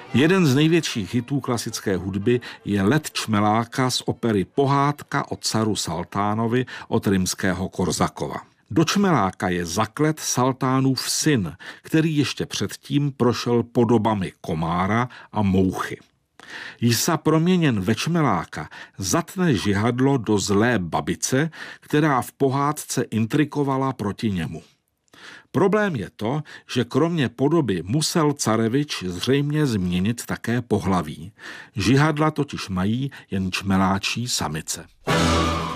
Jeden z největších hitů klasické hudby je Let čmeláka z opery Pohádka o caru Saltánovi od Rimského Korsakova. Do čmeláka je zaklet Saltánův syn, který ještě předtím prošel podobami komára a mouchy. Jisa proměněn ve čmeláka zatne žihadlo do zlé babice, která v pohádce intrikovala proti němu. Problém je to, že kromě podoby musel carevič zřejmě změnit také pohlaví. Žihadla totiž mají jen čmeláčí samice.